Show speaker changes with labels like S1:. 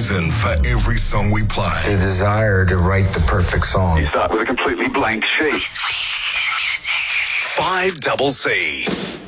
S1: reason for every song we play.
S2: The desire to write the perfect song.
S3: You start with a completely blank sheet.
S1: 5 Double C.